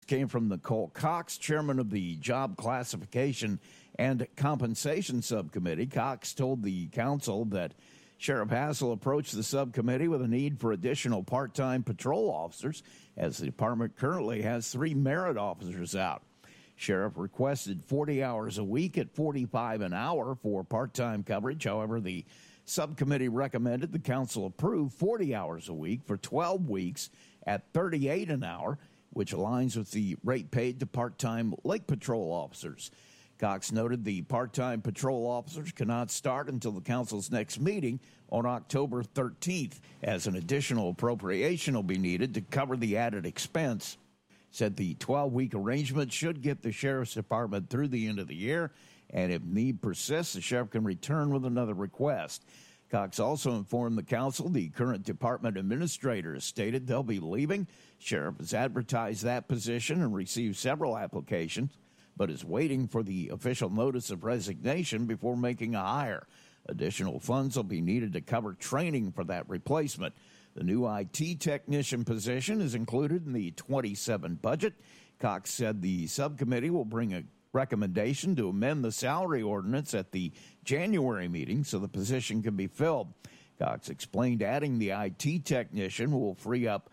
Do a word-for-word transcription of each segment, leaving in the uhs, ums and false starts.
came from Nicole Cox, chairman of the Job Classification and Compensation Subcommittee. Cox told the council that Sheriff Hassel approached the subcommittee with a need for additional part-time patrol officers, as the department currently has three merit officers out. Sheriff requested forty hours a week at forty-five an hour for part-time coverage. However, the subcommittee recommended the council approve forty hours a week for twelve weeks at thirty-eight an hour, which aligns with the rate paid to part-time Lake Patrol officers. Cox noted the part-time patrol officers cannot start until the council's next meeting on October thirteenth, as an additional appropriation will be needed to cover the added expense. Said the twelve-week arrangement should get the sheriff's department through the end of the year, and if need persists, the sheriff can return with another request. Cox also informed the council the current department administrator has stated they'll be leaving. Sheriff has advertised that position and received several applications, but is waiting for the official notice of resignation before making a hire. Additional funds will be needed to cover training for that replacement. The new I T technician position is included in the twenty-seven budget. Cox said the subcommittee will bring a recommendation to amend the salary ordinance at the January meeting so the position can be filled. Cox explained adding the I T technician will free up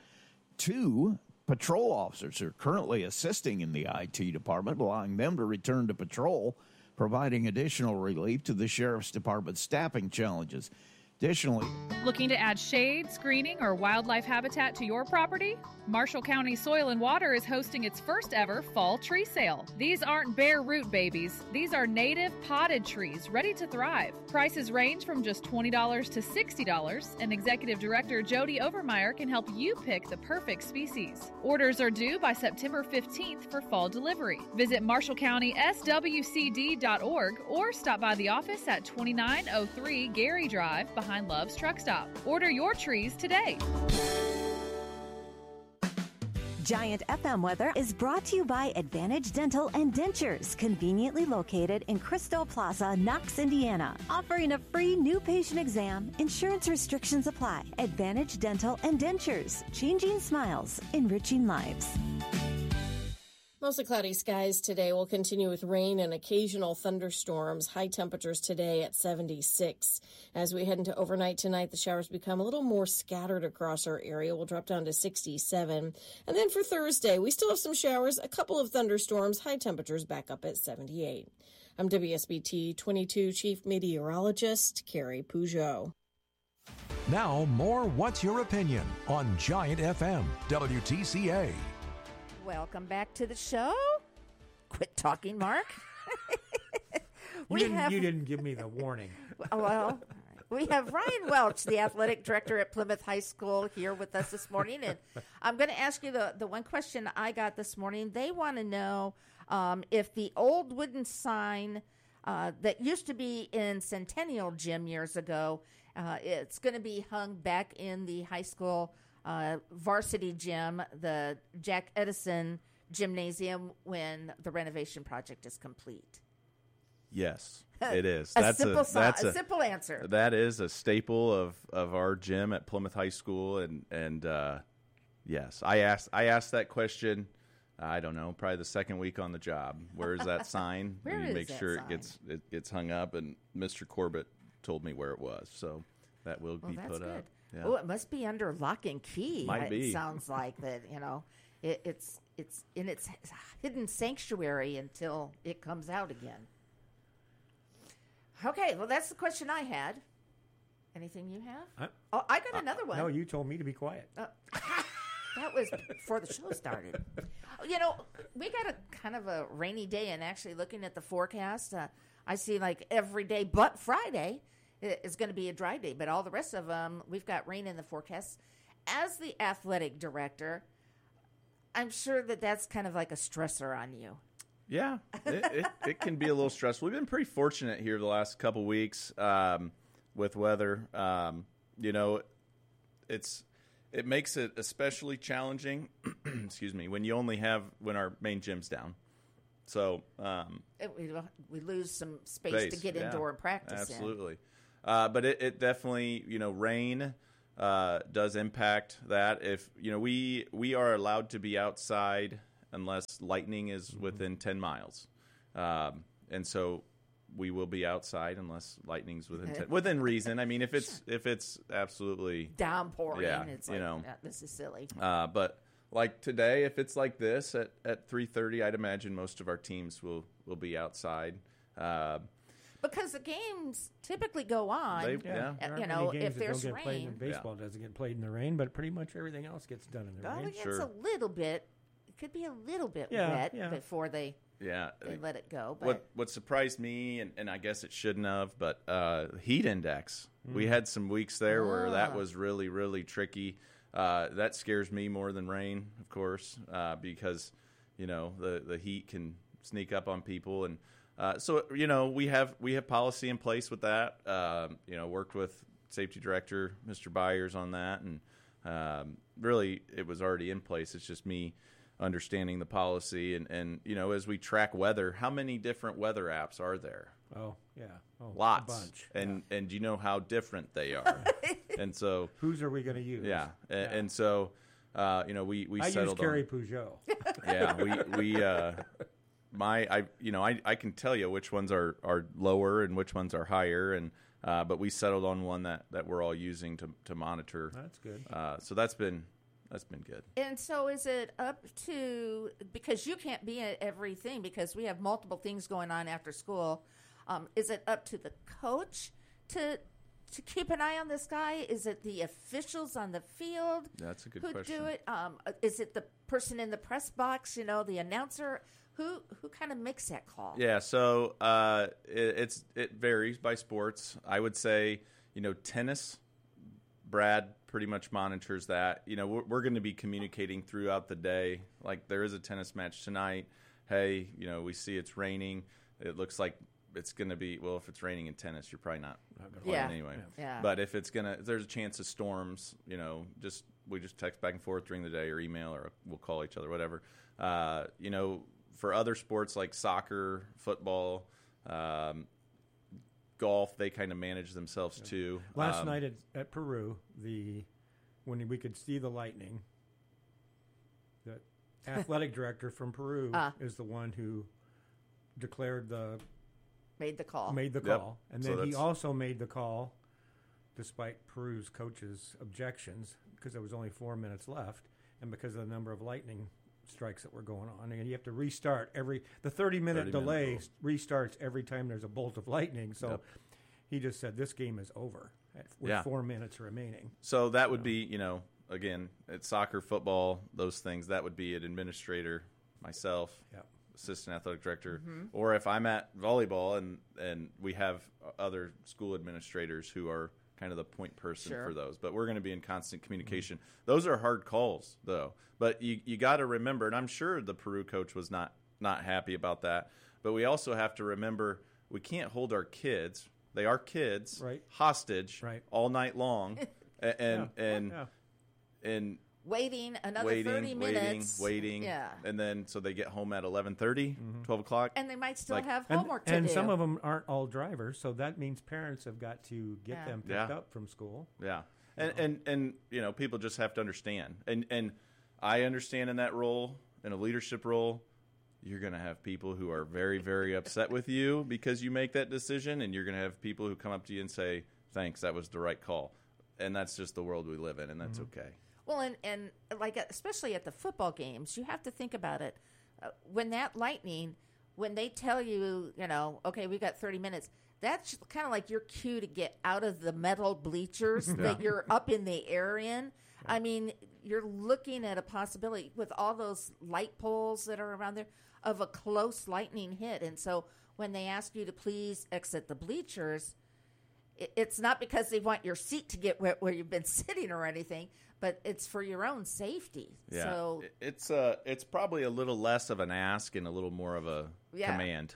two patrol officers who are currently assisting in the I T department, allowing them to return to patrol, providing additional relief to the sheriff's department staffing challenges. Additionally, looking to add shade, screening, or wildlife habitat to your property? Marshall County Soil and Water is hosting its first ever fall tree sale. These aren't bare root babies. These are native potted trees ready to thrive. Prices range from just twenty dollars to sixty dollars, and Executive Director Jody Overmeyer can help you pick the perfect species. Orders are due by September fifteenth for fall delivery. Visit marshall county s w c d dot org or stop by the office at twenty-nine oh three Gary Drive behind Love's Truck Stop. Order your trees today. Giant F M weather is brought to you by Advantage Dental and Dentures, conveniently located in Crystal Plaza, Knox, Indiana. Offering a free new patient exam. Insurance restrictions apply. Advantage Dental and Dentures, changing smiles, enriching lives. Mostly cloudy skies today. Will continue with rain and occasional thunderstorms. High temperatures today at seventy-six. As we head into overnight tonight, the showers become a little more scattered across our area. We'll drop down to sixty-seven. And then for Thursday, we still have some showers, a couple of thunderstorms, high temperatures back up at seventy-eight. I'm W S B T twenty-two Chief Meteorologist Carrie Peugeot. Now, more What's Your Opinion on Giant F M, W T C A. Welcome back to the show. Quit talking, Mark. we you, didn't, have, you didn't give me the warning. Well, we have Ryan Welch, the athletic director at Plymouth High School, here with us this morning. And I'm going to ask you the, the one question I got this morning. They want to know um, if the old wooden sign uh, that used to be in Centennial Gym years ago, uh, it's going to be hung back in the high school Uh, varsity gym, the Jack Edison Gymnasium, when the renovation project is complete. Yes, it is. a that's simple, a, that's a, a, a simple answer. That is a staple of, of our gym at Plymouth High School, and and uh, yes, I asked I asked that question. I don't know, probably the second week on the job. Where is that sign? Where we is make that sure sign? it gets it gets hung up, and Mister Corbett told me where it was, so that will well, be that's put good. up. Yeah. Oh, it must be under lock and key. Might it be. sounds like that. You know, it, it's it's in its hidden sanctuary until it comes out again. Okay, well, that's the question I had. Anything you have? I, oh, I got uh, another one. No, you told me to be quiet. Uh, that was before the show started. You know, we got a kind of a rainy day, and actually looking at the forecast, uh, I see like every day but Friday is going to be a dry day, but all the rest of them, we've got rain in the forecast. As the athletic director, I'm sure that that's kind of like a stressor on you. Yeah, it, it, it can be a little stressful. We've been pretty fortunate here the last couple weeks um, with weather. Um, you know, it's it makes it especially challenging. excuse me, when you only have when our main gym's down. So um, it, we we lose some space, space to get yeah, indoor and practice. Absolutely, in. uh, but it, it definitely you know rain uh, does impact that. If you know we we are allowed to be outside unless lightning is mm-hmm. within ten miles. Um, and so we will be outside unless lightning's within ten, within reason. I mean, if it's if it's absolutely downpouring, yeah, it's you like, know, yeah, this is silly. Uh, but like today, if it's like this at, at three thirty, I'd imagine most of our teams will, will be outside. Uh, because the games typically go on. They, yeah. yeah. You know, if that there's don't get played rain. in baseball yeah. doesn't get played in the rain, but pretty much everything else gets done in the Golf rain. gets Sure. a little bit. It could be a little bit Yeah, wet yeah. before they Yeah, they let it go. But what what surprised me, and, and I guess it shouldn't have, but uh, heat index. Mm. We had some weeks there ah. where that was really really tricky. Uh, that scares me more than rain, of course, uh, because you know the the heat can sneak up on people, and uh, so you know we have we have policy in place with that. Um, you know, worked with safety director Mister Byers on that, and um, really it was already in place. It's just me understanding the policy, and, and you know, as we track weather, how many different weather apps are there? Oh, yeah. Oh, Lots. A bunch. And yeah. and do you know how different they are? And so whose are we going to use? Yeah. And, yeah. and so uh, you know, we we I settled use Carrie on, Peugeot. Yeah, we we uh, my I you know, I, I can tell you which ones are, are lower and which ones are higher, and uh, but we settled on one that, that we're all using to to monitor. That's good. Uh, so that's been That's been good. And so is it up to, because you can't be at everything because we have multiple things going on after school, um, is it up to the coach to to keep an eye on this guy? Is it the officials on the field That's a good who question. do it? Um, is it the person in the press box, you know, the announcer? Who who kind of makes that call? Yeah, so uh, it, it's it varies by sports. I would say, you know, tennis, Brad pretty much monitors that. You know, we're, we're going to be communicating throughout the day. Like, there is a tennis match tonight. Hey, you know, we see it's raining. It looks like it's going to be, well, if it's raining in tennis, you're probably not, not going to play yeah. anyway. Yeah. Yeah. But if it's going to, if there's a chance of storms, you know, just we just text back and forth during the day or email or we'll call each other, whatever. Uh, you know, for other sports like soccer, football, um, golf, they kind of manage themselves yeah. too. Last um, night at, at Peru, the when we could see the lightning, the athletic director from Peru uh, is the one who declared the made the call. Made the Yep. call, and So then he that's- also made the call, despite Peru's coach's objections, because there was only four minutes left, and because of the number of lightning strikes that were going on, and you have to restart every the thirty minute thirty delay minute restarts every time there's a bolt of lightning. So Yep. he just said this game is over at, with Yeah. four minutes remaining. So that would be, you know, again, at soccer, football, those things, that would be an administrator, myself, Yep. assistant athletic director, or if I'm at volleyball and, and we have other school administrators who are kind of the point person Sure. for those. But we're going to be in constant communication. Those are hard calls, though. But you you got to remember, and I'm sure the Peru coach was not, not happy about that, but we also have to remember we can't hold our kids, they are kids, Right. hostage Right. all night long. and and, Yeah. and Yeah. and Waiting another waiting, thirty waiting, minutes. waiting, Yeah. and then so they get home at eleven thirty, Mm-hmm. twelve o'clock. And they might still Like- have And, homework to and do. some of them aren't all drivers, so that means parents have got to get Yeah. them picked Yeah. up from school. Yeah, and, and and you know, people just have to understand, and and I understand in that role, in a leadership role, you're going to have people who are very very upset with you because you make that decision, and you're going to have people who come up to you and say, "Thanks, that was the right call," and that's just the world we live in, and that's Mm-hmm. okay. Well, and, and like especially at the football games, you have to think about it. Uh, when that lightning, when they tell you, you know, okay, we got thirty minutes, that's kind of like your cue to get out of the metal bleachers that you're up in the air in. I mean, you're looking at a possibility with all those light poles that are around there of a close lightning hit. And so when they ask you to please exit the bleachers, it- it's not because they want your seat to get where, where you've been sitting or anything, but it's for your own safety. Yeah, So It- it's uh it's probably a little less of an ask and a little more of a Yeah. command.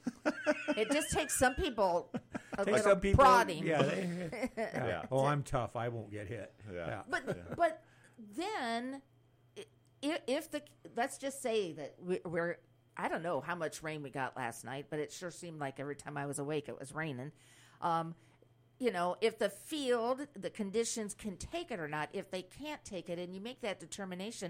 it just takes some people a Take little some people, prodding. yeah, they- yeah. Yeah. Oh, I'm tough. I won't get hit. Yeah. But but then i- if the let's just say that we- we're I don't know how much rain we got last night, but it sure seemed like every time I was awake it was raining. Um, you know, if the field, the conditions can take it or not, if they can't take it and you make that determination,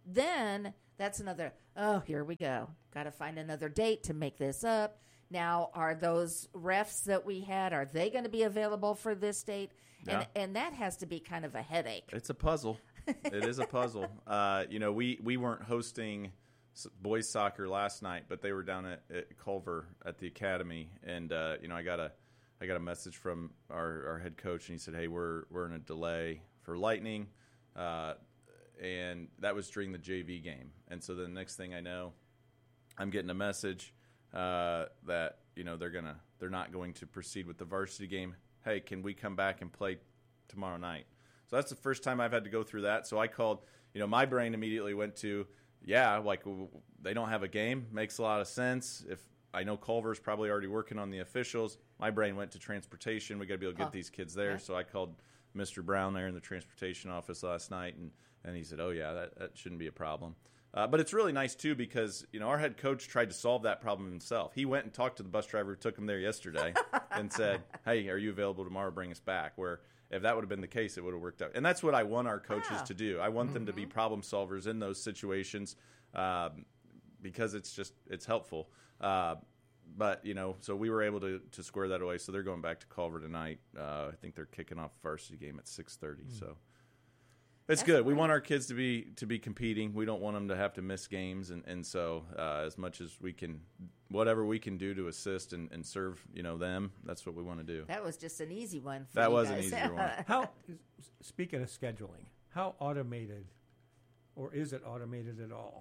then that's another, oh, here we go. Got to find another date to make this up. Now, are those refs that we had, are they going to be available for this date? Yeah. And and that has to be kind of a headache. It's a puzzle. It is a puzzle. Uh, you know, we, we weren't hosting boys soccer last night, but they were down at, at Culver at the academy, and uh, you know, I got a I got a message from our, our head coach, and he said, "Hey, we're we're in a delay for lightning," uh, and that was during the J V game. And so the next thing I know, I'm getting a message uh, that you know they're gonna they're not going to proceed with the varsity game. Hey, can we come back and play tomorrow night? So that's the first time I've had to go through that. So I called. You know, my brain immediately went to, yeah, like they don't have a game. Makes a lot of sense. If I know Culver's probably already working on the officials, my brain went to transportation. We got to be able to get oh. these kids there. Yeah. So I called Mister Brown there in the transportation office last night, and, and he said, oh, yeah, that, that shouldn't be a problem. Uh, but it's really nice, too, because, you know, our head coach tried to solve that problem himself. He went and talked to the bus driver who took him there yesterday and said, hey, are you available tomorrow? Bring us back. Where if that would have been the case, it would have worked out. And that's what I want our coaches yeah. to do. I want mm-hmm. them to be problem solvers in those situations um, because it's just it's helpful. Uh, but, you know, so we were able to, to square that away. So they're going back to Culver tonight. Uh, I think they're kicking off varsity game at six thirty. Mm. So it's good. Great. We want our kids to be to be competing. We don't want them to have to miss games. And, and so uh, as much as we can, whatever we can do to assist and, and serve, you know, them, that's what we want to do. That was just an easy one for That you was guys. an easier one. How, speaking of scheduling, how automated, or is it automated at all,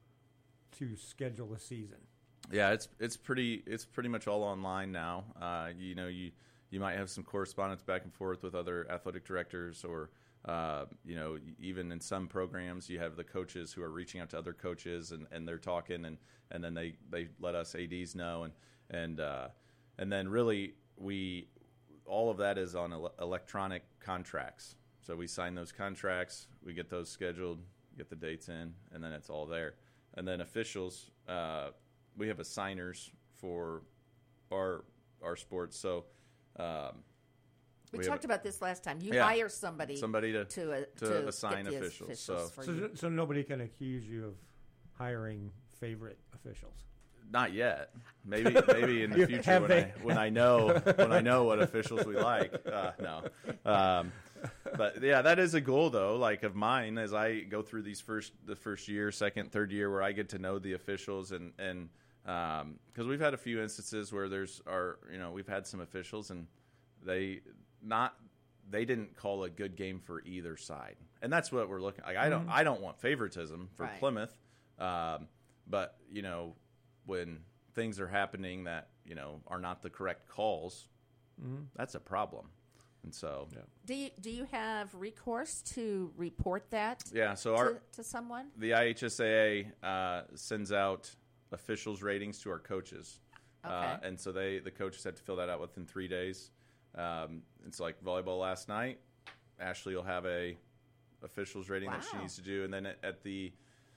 to schedule a season? Yeah, it's it's pretty it's pretty much all online now. Uh, you know, you you might have some correspondence back and forth with other athletic directors, or uh, you know, even in some programs, you have the coaches who are reaching out to other coaches, and, and they're talking, and, and then they, they let us A Ds know, and and uh, and then really we all of that is on ele- electronic contracts. So we sign those contracts, we get those scheduled, get the dates in, and then it's all there. And then officials. Uh, We have assigners for our our sports. So um, we, we talked a, about this last time. You yeah, hire somebody somebody to to, uh, to, to assign get officials. officials so, so, so nobody can accuse you of hiring favorite officials. Not yet. Maybe maybe in the future when I, when I know when I know what officials we like. Uh, no. Um, but yeah, that is a goal though, like of mine, as I go through these first the first year, second, third year, where I get to know the officials and and. Because um, we've had a few instances where there's our, you know, we've had some officials and they not they didn't call a good game for either side, and that's what we're looking. Like I don't mm-hmm. I don't want favoritism for right. Plymouth, um, but you know when things are happening that you know are not the correct calls, mm-hmm. that's a problem. And so, yeah. do you do you have recourse to report that? Yeah. So to, our to someone, the I H S A A uh, sends out officials ratings to our coaches, okay. uh, and so they the coaches have to fill that out within three days. Um, it's like volleyball last night. Ashley will have a officials rating wow. that she needs to do, and then at, at the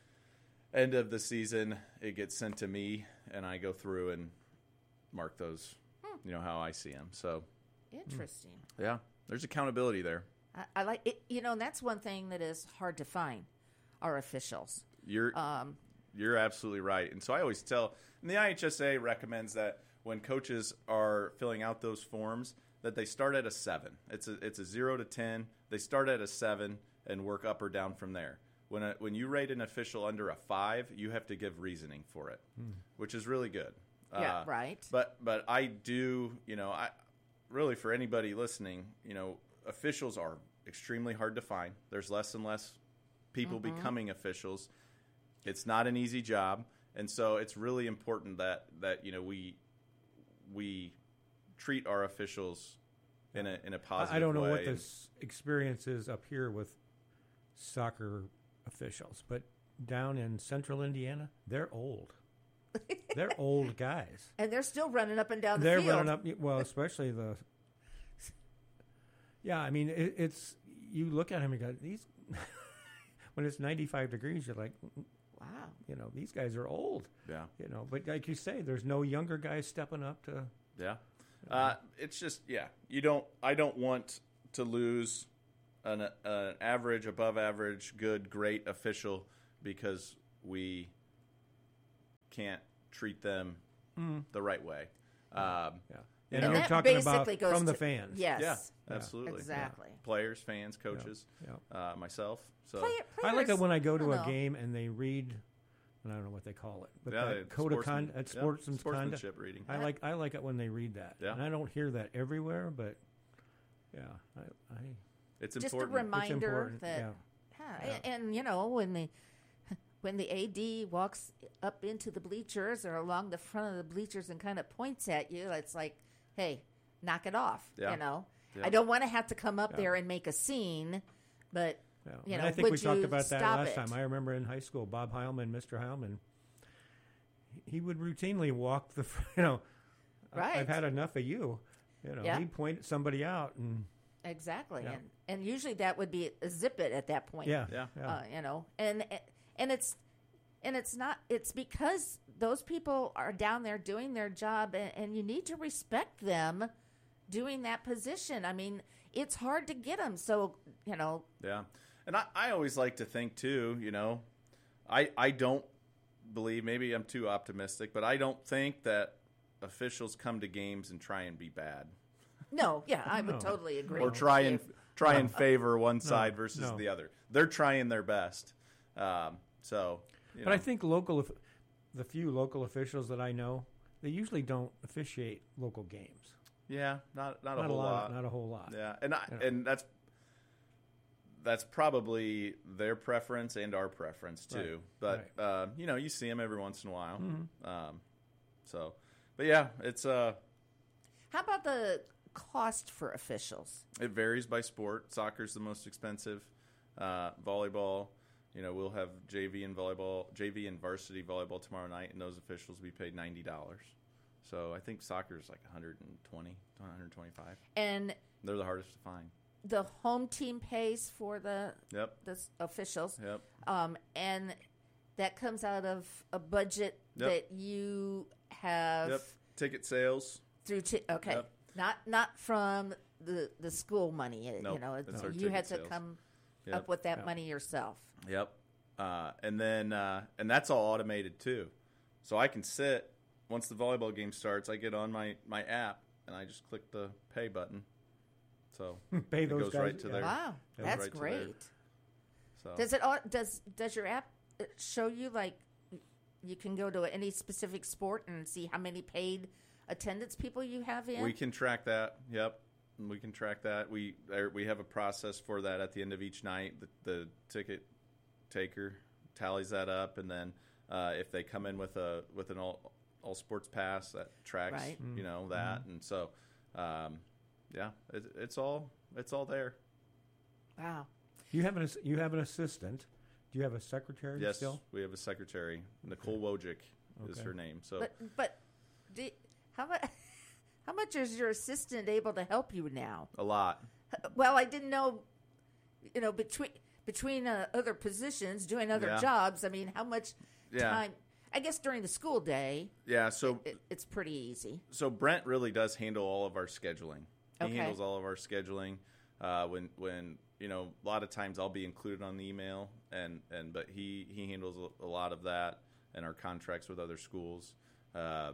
end of the season, it gets sent to me, and I go through and mark those. Hmm. You know how I see them. So interesting. Yeah, there's accountability there. I, I like it. You know, and that's one thing that is hard to find. Our officials. You're. Um, You're absolutely right. And so I always tell, and the I H S A recommends that when coaches are filling out those forms, that they start at a seven. It's a it's a zero to ten. They start at a seven and work up or down from there. When a, when you rate an official under a five, you have to give reasoning for it, hmm. which is really good. Yeah, uh, right. But but I do, you know, I really for anybody listening, you know, officials are extremely hard to find. There's less and less people mm-hmm. becoming officials. It's not an easy job, and so it's really important that, that you know we we treat our officials in a in a positive way. I don't know way. what this experience is up here with soccer officials, but down in central Indiana, they're old. They're old guys, and they're still running up and down the they're field. running up. Well, especially the. Yeah, I mean it, it's you look at them and go these. When it's ninety-five degrees, you're like. Wow, you know these guys are old. Yeah, you know, but like you say, there's no younger guys stepping up to. Yeah, uh, it's just yeah. You don't. I don't want to lose an, uh, an average, above average, good, great official because we can't treat them Mm. the right way. Um, Yeah. you And know, you're that talking about basically goes from the to- fans. Yes. yeah, absolutely. Exactly. Players, fans, coaches, Yeah. uh, myself. So Play- I like it players- when I go I to don't a know. game and they read, and I don't know what they call it, but yeah, that it's code of sportsman- conduct, yeah, sportsman's conduct. sportsmanship reading. I like I like it when they read that, Yeah. and I don't hear that everywhere, but yeah, I, I It's Just a important. reminder important, that, yeah. yeah, Yeah. And, and, you know, when the when the A D walks up into the bleachers or along the front of the bleachers and kind of points at you, it's like, hey, knock it off. Yeah. You know, Yeah. I don't want to have to come up Yeah. there and make a scene, but Yeah. You and know, I think we would talked you about that stop last it? time. I remember in high school, Bob Heilman, Mister Heilman, he would routinely walk the, you know, "I- Right. I've had enough of you. You know, Yeah. he'd point somebody out and exactly, Yeah. and and usually that would be a zip it at that point. yeah, Yeah. yeah. Uh, you know, and and it's and it's not. It's because those people are down there doing their job, and, and you need to respect them doing that position. I mean, it's hard to get them. So you know, Yeah. And I, I always like to think, too, you know, I, I don't believe, maybe I'm too optimistic, but I don't think that officials come to games and try and be bad. no, yeah, I would No. totally agree. Or with try you. and try and favor one side versus no. the other. They're trying their best. Um, so, you But know. I think local, of- the few local officials that I know, they usually don't officiate local games. yeah, not not a Not a whole lot, lot. not a whole lot. Yeah, and I, You know. and that's that's probably their preference and our preference too. But uh, you know, you see them every once in a while. Mm-hmm. Um, so, but yeah, it's uh, How about the cost for officials? it varies by sport. Soccer's the most expensive. Uh, volleyball, you know, we'll have J V and volleyball, J V and varsity volleyball tomorrow night, and those officials will be paid ninety dollars. So I think soccer is like one hundred twenty, one hundred twenty-five. And They're the hardest to find. the home team pays for the Yep. the s- officials. Yep. Um, and that comes out of a budget Yep. that you have Yep. Ticket sales. through. T- okay, Yep. not not from the the school money. It- Nope, you know, it's, that's our you had ticket to sales. come Yep. up with that Yep. money yourself. Yep. Uh, and then uh, and that's all automated too. So I can sit once the volleyball game starts. I get on my, my app and I just click the pay button. So Pay it those goes guys, right to yeah. their. Wow, goes that's right to their- great. So Does it all, does does your app uh, show you like you can go to any specific sport and see how many paid attendance people you have in? we can track that. Yep. We can track that. We er, we have a process for that at the end of each night. The, the ticket taker tallies that up, and then uh, if they come in with a with an all all sports pass, that tracks Right. you know that, and so um, yeah, it, it's all it's all there. Wow. You have an ass- you have an assistant. Do you have a secretary Yes, still? we have a secretary. Nicole Wojcik is Okay. her name. So But but do, how much how much is your assistant able to help you now? a lot. Well, I didn't know, you know, between between uh, other positions, doing other Yeah. jobs. I mean, how much Yeah. time? I guess during the school day, Yeah. So it, it's pretty easy. so Brent really does handle all of our scheduling. He Okay. handles all of our scheduling. Uh, when when you know, a lot of times I'll be included on the email, and, and but he he handles a, a lot of that and our contracts with other schools. Uh,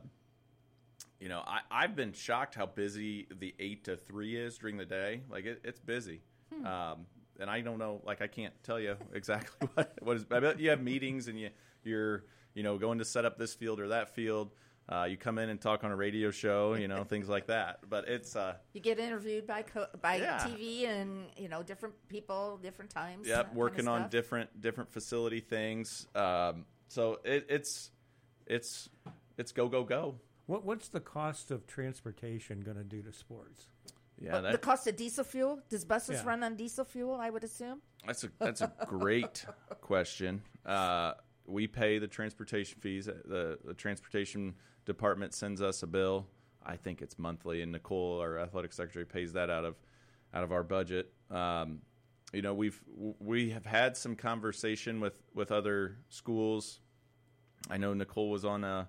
you know, I I've been shocked how busy the eight to three is during the day. Like it, it's busy. Hmm. Um, and I don't know, like I can't tell you exactly what what is. I bet you have meetings and you you're you know going to set up this field or that field. Uh, you come in and talk on a radio show, you know, things like that. But it's uh, You get interviewed by co- by Yeah. T V and you know different people, different times. that yep, kind of working on stuff. different different facility things. Um, so it, it's it's it's go go go. What what's the cost of transportation going to do to sports? Yeah, But the that, cost of diesel fuel. Does buses Yeah. run on diesel fuel? I would assume. that's a that's a great question. Uh, we pay the transportation fees. The the transportation department sends us a bill. I think it's monthly, and Nicole, our athletic secretary, pays that out of out of our budget. Um, you know, we've we have had some conversation with, with other schools. I know Nicole was on a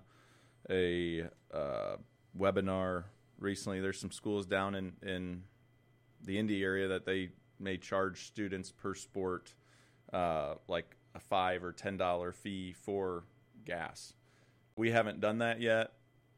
a uh, webinar recently. There's some schools down in, in the Indy area that they may charge students per sport uh, like a five or ten dollar fee for gas. We haven't done that yet.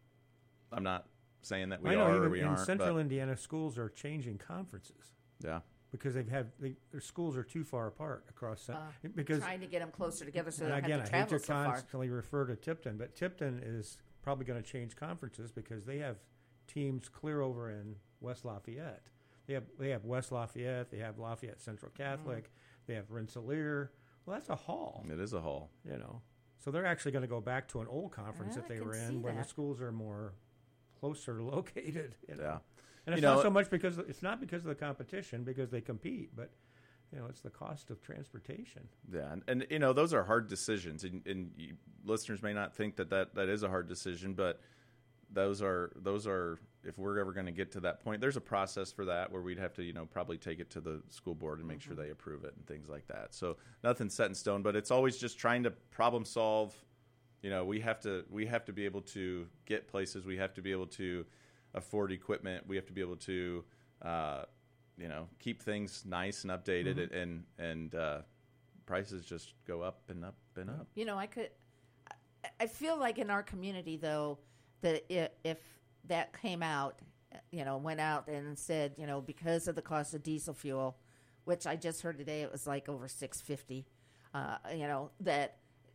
I'm not saying that we I know, are even or we in aren't. Central but, Indiana, schools are changing conferences yeah. because they've had they, their schools are too far apart across. Cent- Uh, because trying to get them closer together so they and don't again, have to I hate travel to so far. constantly refer to Tipton, but Tipton is probably going to change conferences because they have teams clear over in West Lafayette. They have they have West Lafayette. They have Lafayette Central Catholic. Mm. They have Rensselaer. Well, that's a hall. It is a hall. You know, so they're actually going to go back to an old conference Yeah, that I they can were see in, where that. the schools are more closer located. You know? Yeah. And it's You know, not so much because it's not because of the competition, because they compete, but you know, it's the cost of transportation. Yeah, and, and you know, those are hard decisions, and, and you, listeners may not think that, that that is a hard decision, but those are those are if we're ever going to get to that point, there's a process for that where we'd have to, you know, probably take it to the school board and make mm-hmm. sure they approve it and things like that. So nothing's set in stone, but it's always just trying to problem solve. You know, we have to we have to be able to get places. We have to be able to afford equipment. We have to be able to, uh, you know, keep things nice and updated, mm-hmm. and and uh, prices just go up and up and up. You know, I could. I feel like in our community, though, that if, if that came out, you know, went out and said, you know, because of the cost of diesel fuel, which I just heard today, it was like over six fifty. Uh, you know, that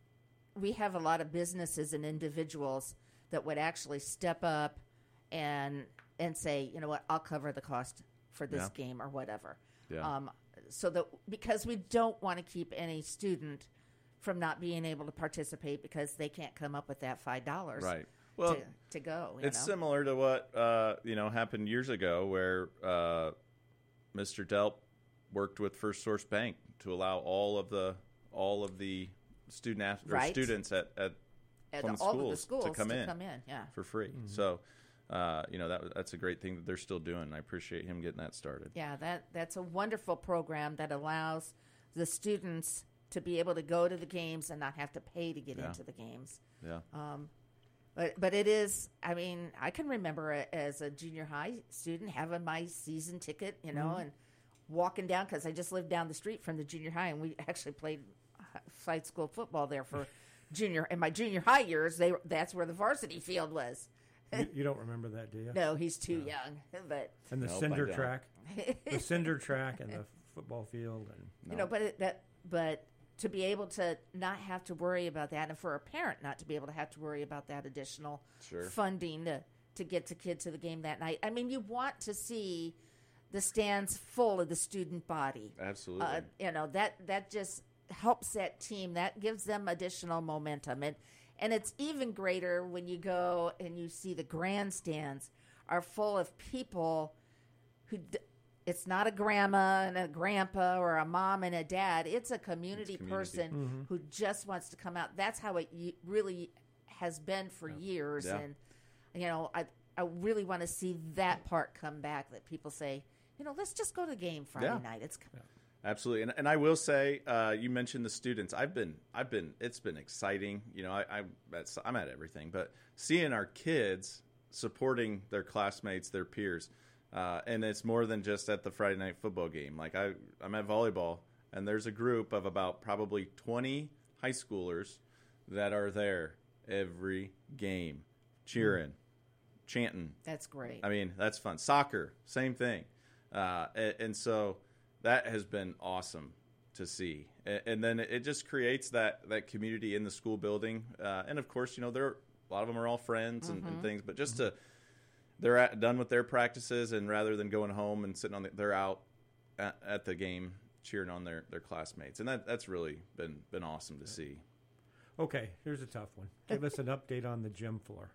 we have a lot of businesses and individuals that would actually step up and and say, you know what, I'll cover the cost for this yeah. game or whatever. Yeah. Um, so that because we don't want to keep any student from not being able to participate because they can't come up with that five dollars. Right. Well, to, to go. You it's know? similar to what uh, you know happened years ago, where uh, Mister Delp worked with First Source Bank to allow all of the all of the student ath- or Right. students at at, At Plymouth all schools, of the schools to come in come in, yeah. for free. Mm-hmm. So. Uh, you know, that that's a great thing that they're still doing. I appreciate him getting that started. Yeah, that that's a wonderful program that allows the students to be able to go to the games and not have to pay to get Yeah. into the games. Yeah. Um, but but it is. I mean, I can remember a, as a junior high student having my season ticket, you know, Mm-hmm. and walking down because I just lived down the street from the junior high, and we actually played side school football there for junior. In my junior high years, they that's where the varsity field was. You, you don't remember that, do you? No, he's too young. But And the Nope, I cinder don't. track, the cinder track, and the football field, and you know, but it, that but to be able to not have to worry about that, and for a parent not to be able to have to worry about that additional Sure. funding to to get the kid to the game that night. I mean, you want to see the stands full of the student body. Absolutely. Uh, you know, that that just helps that team. That gives them additional momentum. And and it's even greater when you go and you see the grandstands are full of people who d- it's not a grandma and a grandpa or a mom and a dad. It's a community, community. person who just wants to come out. That's how it y- really has been for years. Yeah. And, you know, I I really want to see that part come back, that people say, you know, let's just go to the game Friday Yeah. night. It's Absolutely, and and I will say, uh, you mentioned the students. I've been, I've been, it's been exciting. You know, I, I that's, I'm at everything, but seeing our kids supporting their classmates, their peers, uh, and it's more than just at the Friday night football game. Like I, I'm at volleyball, and there's a group of about probably twenty high schoolers that are there every game, cheering, mm. chanting. That's great. I mean, that's fun. Soccer, same thing, uh, and, and so. That has been awesome to see, and, and then it just creates that, that community in the school building. Uh, and of course, you know, there a lot of them are all friends and, Mm-hmm. and things, but just to they're at, done with their practices, and rather than going home and sitting on the, they're out at, at the game cheering on their, their classmates, and that that's really been been awesome to see. okay. Here's a tough one. Give us an update on the gym floor.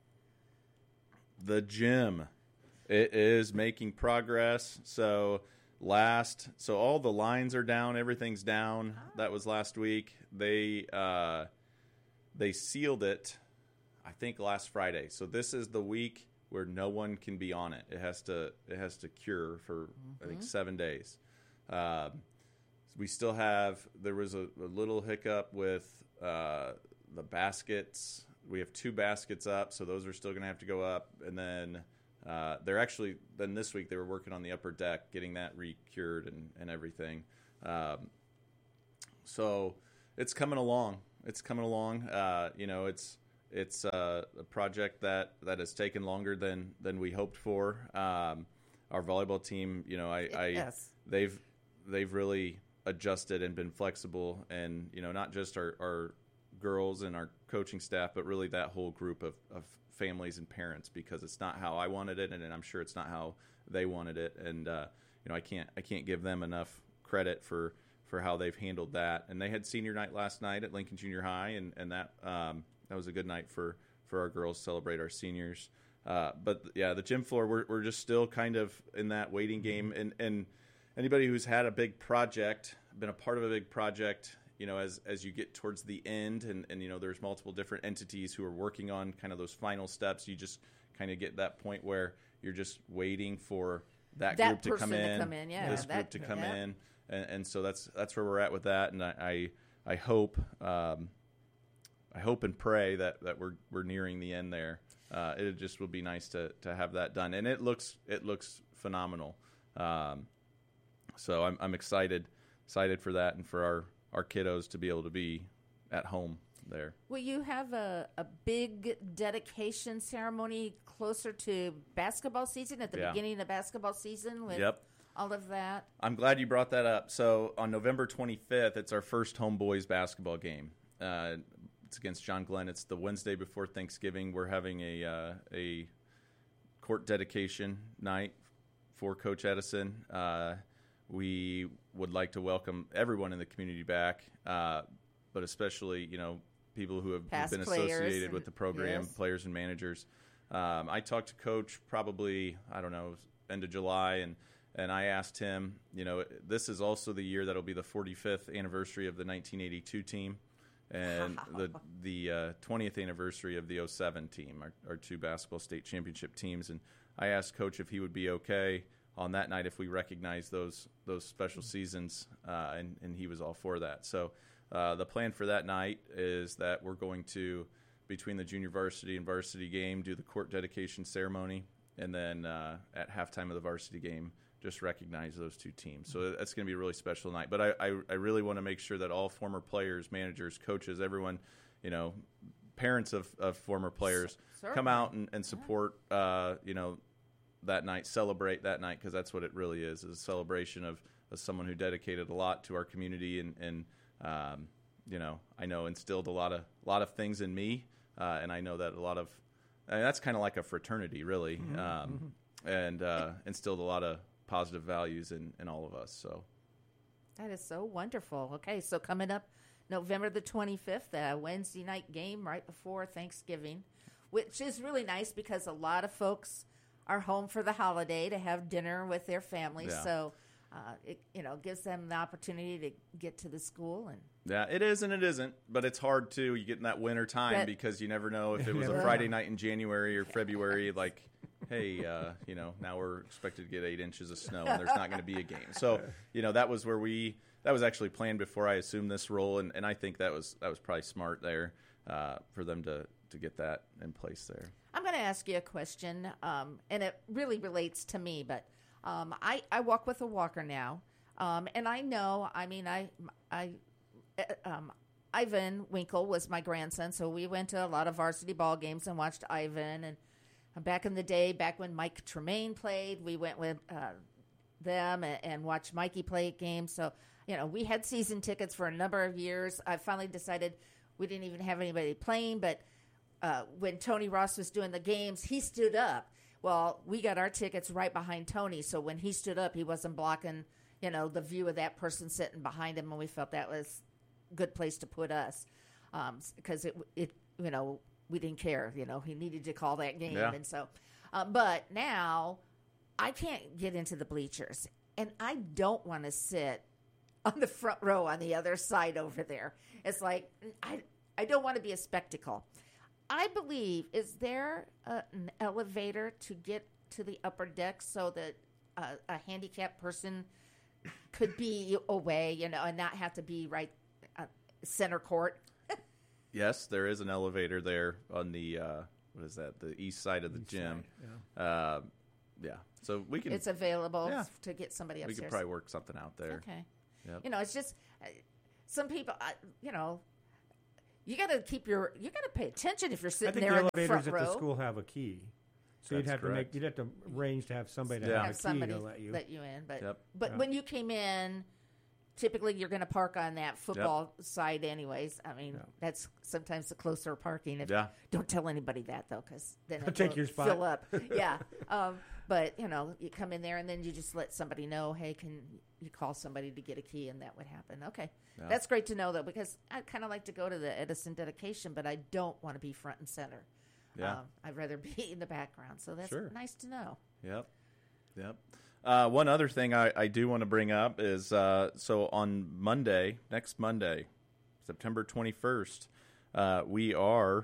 The gym, it is making progress. So. Last, so all the lines are down, everything's down. That was last week. They uh, they sealed it, I think, last Friday. So this is the week where no one can be on it. It has to it has to cure for mm-hmm. I think seven days. Uh, we still have. There was a, a little hiccup with uh, the baskets. We have two baskets up, so those are still going to have to go up, and then. Uh, they're actually, then this week they were working on the upper deck, getting that re-cured and, and everything. Um, so it's coming along. It's coming along. Uh, you know, it's it's uh, a project that, that has taken longer than, than we hoped for. Um, our volleyball team, you know, I, I yes. they've they've really adjusted and been flexible, and you know, not just our, our girls and our coaching staff, but really that whole group of, of families and parents, because it's not how I wanted it, and, and I'm sure it's not how they wanted it, and uh, you know, I can't I can't give them enough credit for. for how they've handled that. And they had senior night last night at Lincoln Junior High, and, and that um, that was a good night for, for our girls to celebrate our seniors. Uh, but, yeah, the gym floor, we're, we're just still kind of in that waiting game. And, and anybody who's had a big project, been a part of a big project, you know, as as you get towards the end, and, and you know, there's multiple different entities who are working on kind of those final steps, you just kind of get that point where you're just waiting for that, that group to come in, to come in yeah, this that, group to come yeah. in. And, and so that's that's where we're at with that, and I I, I hope um, I hope and pray that, that we're we're nearing the end there. Uh, it just would be nice to, to have that done, and it looks it looks phenomenal. Um, so I'm I'm excited excited for that, and for our, our kiddos to be able to be at home there. Will you have a, a big dedication ceremony closer to basketball season, at the yeah. beginning of basketball season? With Yep. all of that. I'm glad you brought that up. So on November twenty-fifth, it's our first home boys basketball game. Uh, it's against John Glenn. It's the Wednesday before Thanksgiving. We're having a uh, a court dedication night for Coach Edison. Uh, we would like to welcome everyone in the community back, uh, but especially, you know, people who have Past been associated and, with the program, yes. players and managers. Um, I talked to Coach probably, I don't know, end of July, and And I asked him, you know, this is also the year that'll be the forty-fifth anniversary of the nineteen eighty-two team, and the the uh, twentieth anniversary of the oh seven team, our, our two basketball state championship teams. And I asked Coach if he would be okay on that night if we recognize those those special seasons, uh, and, and he was all for that. So uh, the plan for that night is that we're going to, between the junior varsity and varsity game, do the court dedication ceremony, and then uh, at halftime of the varsity game, just recognize those two teams. So that's going to be a really special night. But I, I, I really want to make sure that all former players, managers, coaches, everyone, you know, parents of, of former players Certainly. come out and, and support, uh, you know, that night, celebrate that night, because that's what it really is, is a celebration of, of someone who dedicated a lot to our community and, and um, you know, I know instilled a lot of, lot of things in me, uh, and I know that a lot of, I mean, that's kind of like a fraternity, really, Mm-hmm. um, mm-hmm. and uh, instilled a lot of positive values in, in all of us. So that is so wonderful. Okay, so coming up November the twenty-fifth, a Wednesday night game right before Thanksgiving, which is really nice because a lot of folks are home for the holiday to have dinner with their families. Yeah. So uh, it you know gives them the opportunity to get to the school. And yeah, it is and it isn't, but it's hard too. You get in that winter time But- because you never know if it was a Yeah. Friday night in January or February, like, hey, uh, you know, now we're expected to get eight inches of snow and there's not going to be a game. So, you know, that was where we, that was actually planned before I assumed this role. And, and I think that was, that was probably smart there uh, for them to, to get that in place there. I'm going to ask you a question, um, and it really relates to me, but um, I, I walk with a walker now, um, and I know, I mean, I, I, uh, um, Ivan Winkle was my grandson, so we went to a lot of varsity ball games and watched Ivan, and back in the day, back when Mike Tremaine played, we went with uh, them and, and watched Mikey play games. So, you know, we had season tickets for a number of years. I finally decided we didn't even have anybody playing, but uh, when Tony Ross was doing the games, he stood up. Well, we got our tickets right behind Tony, so when he stood up, he wasn't blocking, you know, the view of that person sitting behind him, and we felt that was a good place to put us because um, it, it, you know, we didn't care, you know, he needed to call that game. Yeah. And so, uh, but now I can't get into the bleachers, and I don't want to sit on the front row on the other side over there. It's like, I, I don't want to be a spectacle. I believe, is there a, an elevator to get to the upper deck so that uh, a handicapped person could be away, you know, and not have to be right uh, center court? Yes, there is an elevator there on the, uh, what is that, the east side of the East gym. side, yeah. Uh, yeah, so we can, It's available Yeah. to get somebody we upstairs. could probably work something out there. Okay. Yep. You know, it's just uh, some people, uh, you know, you got to keep your, you got to pay attention if you're I sitting think there the in the elevators front at row. the school have a key. So you'd That's have to correct. make, you'd have to arrange to have somebody to Yeah. have, have a key somebody to let you. in. But Yep. but Yeah. when you came in, typically you're going to park on that football side anyways. I mean, Yeah. that's sometimes the closer parking. If, Yeah. Don't tell anybody that, though, because then They'll it take will your spot. fill up. Yeah. Um, but, you know, you come in there and then you just let somebody know, hey, can you call somebody to get a key, and that would happen. Okay. Yeah. That's great to know, though, because I kind of like to go to the Edison dedication, but I don't want to be front and center. Yeah. Um, I'd rather be in the background. So that's Sure. nice to know. Yep. Yep. Uh, one other thing I, I do want to bring up is uh, so on Monday, next Monday, September twenty-first, uh, we are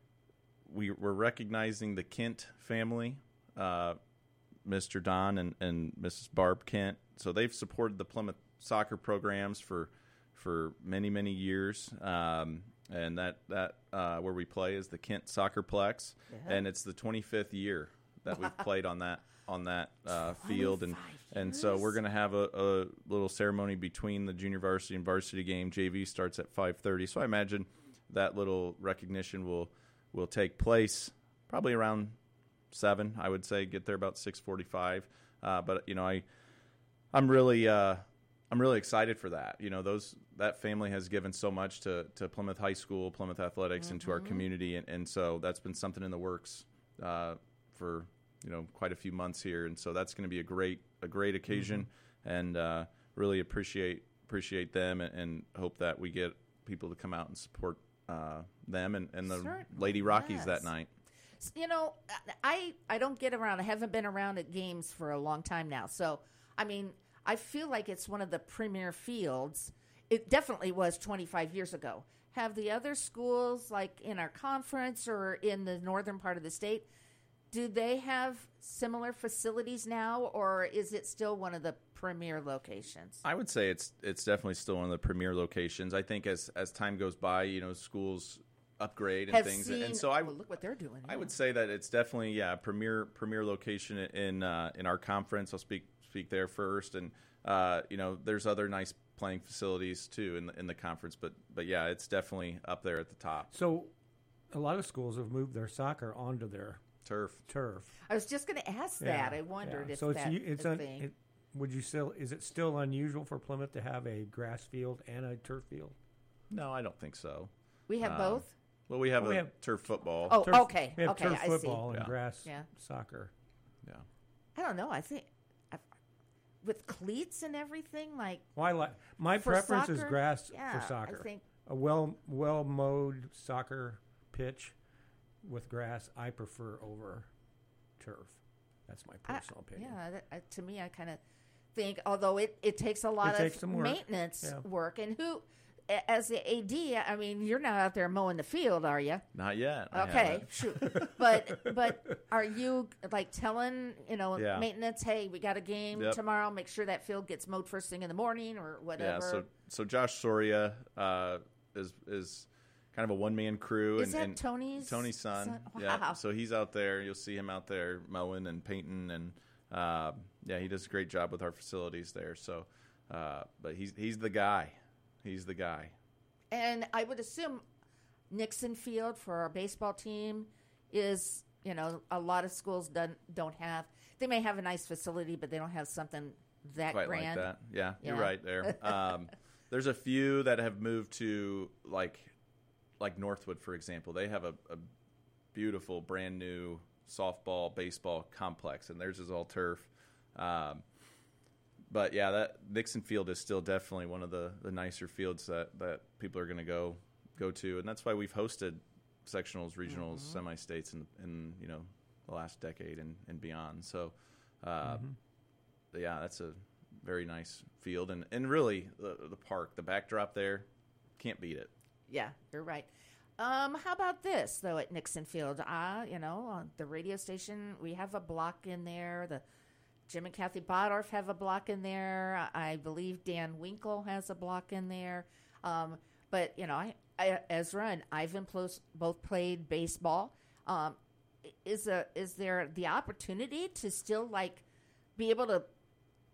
we, we're recognizing the Kent family, uh, Mister Don and, and Missus Barb Kent. So they've supported the Plymouth soccer programs for for many, many years. Um, and that, that uh, where we play is the Kent Soccerplex. Yeah. And it's the twenty-fifth year that we've played on that on that uh, field, and and so we're going to have a, a little ceremony between the junior varsity and varsity game. J V starts at five thirty, so I imagine that little recognition will will take place probably around seven. I would say get there about six forty-five. Uh, but you know, I I'm really uh, I'm really excited for that. You know, those that family has given so much to to Plymouth High School, Plymouth Athletics, Mm-hmm. and to our community, and, and so that's been something in the works uh, for. You know, quite a few months here, and so that's going to be a great, a great occasion, Mm-hmm. and uh, really appreciate appreciate them, and, and hope that we get people to come out and support uh, them and, and the Certainly, Lady Rockies yes. that night. You know, I I don't get around. I haven't been around at games for a long time now. So, I mean, I feel like it's one of the premier fields. It definitely was twenty-five years ago. Have the other schools, like in our conference or in the northern part of the state, do they have similar facilities now, or is it still one of the premier locations? I would say it's it's definitely still one of the premier locations. I think as as time goes by, you know, schools upgrade and Have things, seen, and so I well, look what they're doing. I yeah. would say that it's definitely yeah premier premier location in uh, in our conference. I'll speak speak there first, and uh, you know there's other nice playing facilities too in the, in the conference, but but yeah, it's definitely up there at the top. So a lot of schools have moved their soccer onto their Turf. turf. I was just going to ask that. I wondered yeah. if so it's, that's u- it's a un, thing. it, would you still is it still unusual for Plymouth to have a grass field and a turf field? No, I don't think so. we have um, both? Well, we have Well, we a have- turf football. Oh, Turf- okay. We have okay, turf I see. football and Yeah. grass Yeah. soccer. Yeah. I don't know. I think I, with cleats and everything, like Well, I like my for preference is soccer, grass yeah, for soccer. I think A well well mowed soccer pitch with grass I prefer over turf. That's my I- personal opinion. Yeah, that, I, to me, I kind of think, although it, it takes a lot takes of some work. maintenance Yeah. work, and who, a- as the A D, I mean, you're not out there mowing the field, are you? Not yet. I Okay, haven't. shoot. But but are you like telling you know Yeah. maintenance? Hey, we got a game Yep. tomorrow. Make sure that field gets mowed first thing in the morning or whatever. Yeah. So so Josh Soria uh, is is kind of a one man crew. Is and, that and Tony's Tony's son? son? Yeah. Wow. So he's out there. You'll see him out there mowing and painting, and uh, yeah, he does a great job with our facilities there. So, uh, but he's he's the guy. He's the guy. And I would assume Nixon Field for our baseball team is, you know, a lot of schools don't don't have. They may have a nice facility, but they don't have something that Quite grand. like that. Yeah, you're Yeah. right there. Um, there's a few that have moved to like like Northwood, for example. They have a, a beautiful brand new softball baseball complex, and theirs is all turf. Um, but yeah, that Nixon Field is still definitely one of the, the nicer fields that, that people are going to go go to, and that's why we've hosted sectionals, regionals, Mm-hmm. semi-states in, in you know the last decade and, and beyond. So, uh, yeah, that's a very nice field, and, and really the, the park, the backdrop there, can't beat it. Yeah, you're right. Um, how about this though at Nixon Field? Uh, you know, on the radio station, we have a block in there. The Jim and Kathy Bodorf have a block in there. I believe Dan Winkle has a block in there. Um, but you know, I, I, Ezra and Ivan Plos- both played baseball. Um, is a is there the opportunity to still like be able to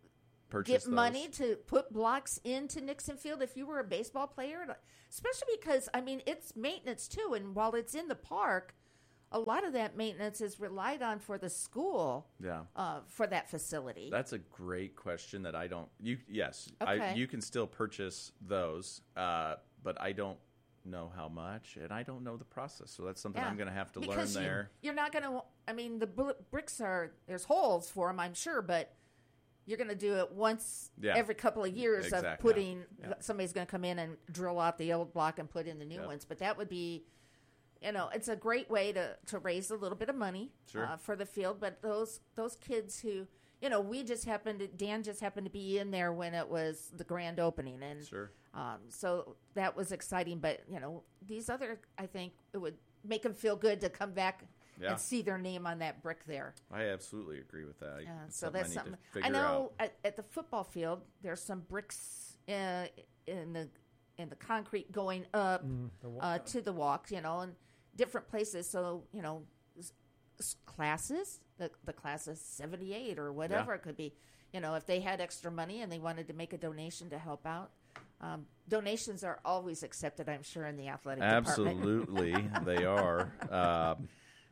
purchase get those. money to put blocks into Nixon Field if you were a baseball player, especially because, I mean, it's maintenance too. And while it's in the park, a lot of that maintenance is relied on for the school yeah. uh, for that facility. That's a great question that I don't. You Yes, Okay. I, you can still purchase those, uh, but I don't know how much, and I don't know the process. So that's something Yeah. I'm going to have to Because learn you, there. You're not going to, I mean, the bl- bricks are, there's holes for them, I'm sure, but you're going to do it once Yeah. every couple of years Exactly. of putting, Yeah. somebody's going to come in and drill out the old block and put in the new Yep. ones. But that would be, you know, it's a great way to, to raise a little bit of money Sure. uh, for the field. But those those kids who, you know, we just happened to, Dan just happened to be in there when it was the grand opening. And Sure. um, so that was exciting. But, you know, these other, I think it would make them feel good to come back Yeah. and see their name on that brick there. I absolutely agree with that. Yeah, It's so something that's I need something. to I figure know out. at, at the football field, there's some bricks uh, in the in the concrete going up Mm, the wa- uh, to the walk, you know, and different places. So you know, s- s- classes, the the class of seventy-eight or whatever Yeah. it could be. You know, if they had extra money and they wanted to make a donation to help out, um, donations are always accepted. I'm sure in the athletic department. Absolutely, they are. Um,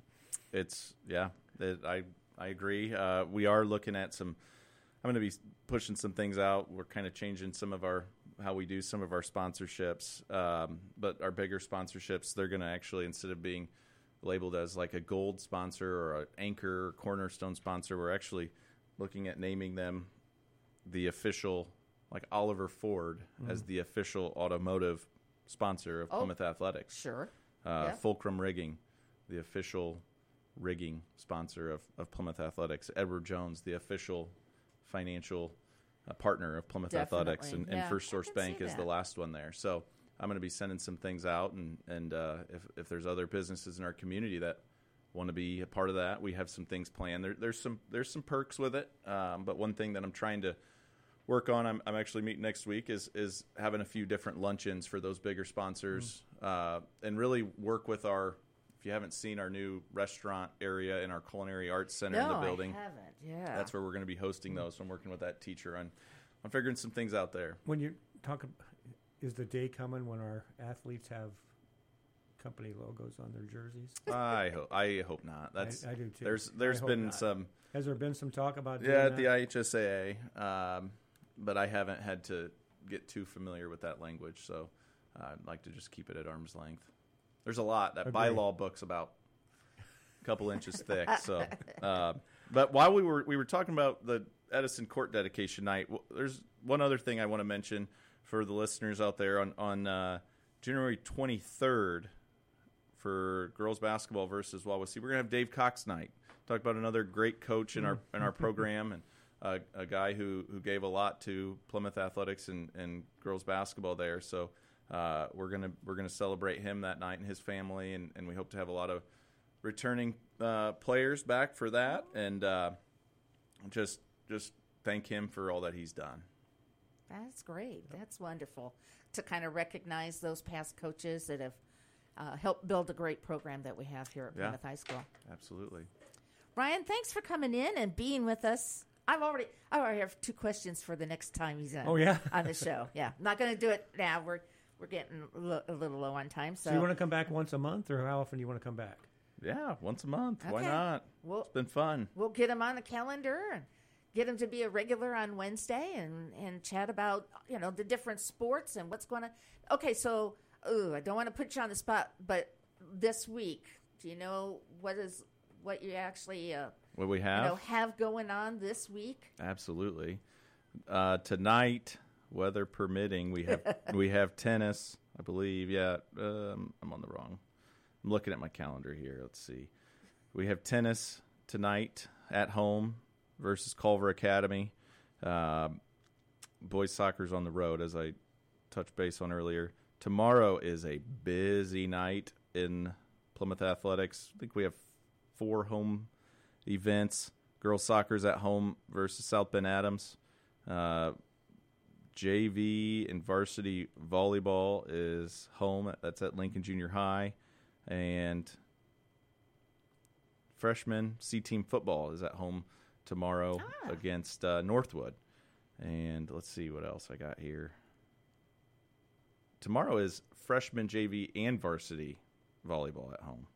it's yeah. It, I I agree. Uh, we are looking at some. I'm going to be pushing some things out. We're kind of changing some of our how we do some of our sponsorships, um, but our bigger sponsorships, they're going to actually, instead of being labeled as like a gold sponsor or an anchor or cornerstone sponsor, we're actually looking at naming them the official, like Oliver Ford as the official automotive sponsor of Oh, Plymouth Athletics. Sure. Uh, Yeah. Fulcrum Rigging, the official rigging sponsor of, of Plymouth Athletics. Edward Jones, the official financial uh, partner of Plymouth Athletics. And, Definitely. and Yeah, First I Source can see Bank is the that. last one there. So I'm going to be sending some things out. And, and uh, if, if there's other businesses in our community that want to be a part of that, we have some things planned. There, there's some there's some perks with it. Um, but one thing that I'm trying to work on, I'm, I'm actually meeting next week, is is having a few different luncheons for those bigger sponsors, uh, and really work with our. If you haven't seen our new restaurant area in our Culinary Arts Center in No, the building, I haven't. Yeah. that's where we're going to be hosting those. So I'm working with that teacher on, I'm figuring some things out there. When you talk, ab- is the day coming when our athletes have company logos on their jerseys? I hope I hope not. That's I do too. There's I there's hope been not. some Has there been some talk about doing yeah at the that? I H S A A, um, but I haven't had to get too familiar with that language. So uh, I'd like to just keep it at arm's length. There's a lot. That Agree. bylaw book's about a couple inches thick. So, uh, but while we were we were talking about the Edison Court dedication night, w- there's one other thing I want to mention for the listeners out there on on uh, January twenty-third for girls basketball versus Wawasee. We're gonna have Dave Cox night. Talk about another great coach in our in our program, and uh, a guy who, who gave a lot to Plymouth athletics and, and girls basketball there. So uh, we're gonna we're gonna celebrate him that night and his family, and, and we hope to have a lot of returning uh, players back for that, and uh, just just thank him for all that he's done. That's great. That's wonderful to kind of recognize those past coaches that have uh, helped build a great program that we have here at Yeah. Plymouth High School. Absolutely. Ryan, thanks for coming in and being with us. I've already, I already have two questions for the next time he's on. Oh, yeah? on the show. Yeah, I'm not going to do it now. We're we're getting a li- a little low on time. So, So you want to come back once a month, or how often do you want to come back? Yeah, once a month. Why Okay. not? Well- It's been fun. we'll get him on the calendar and get him to be a regular on Wednesday and, and chat about, you know, the different sports and what's going to. Okay, so, ooh, I don't want to put you on the spot, but this week, do you know what is what you actually uh, What we you have? know have going on this week? Absolutely. Uh, tonight, weather permitting, we have we have tennis. I believe. Yeah, um, I'm on the wrong. I'm looking at my calendar here. Let's see. We have tennis tonight at home versus Culver Academy. Um boys soccer's on the road, as I touched base on earlier. Tomorrow is a busy night in Plymouth Athletics. I think we have four home events. Girls soccer's at home versus South Bend Adams. Uh, J V and varsity volleyball is home. That's at Lincoln Junior High. And freshman C-team football is at home tomorrow Ah. against uh, Northwood. And let's see what else I got here. Tomorrow is freshman J V and varsity volleyball at home.